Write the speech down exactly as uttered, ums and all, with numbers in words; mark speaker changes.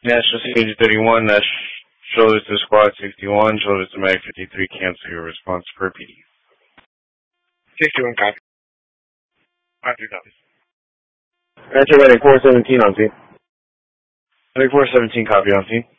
Speaker 1: National Stage thirty-one, Nash, shoulders to squad sixty-one, shoulders to mag fifty-three, cancel your response per P D.
Speaker 2: sixty-one copy. Five three copies.
Speaker 3: Answer ready, four seventeen on scene.
Speaker 1: Ready four seventeen, copy on scene.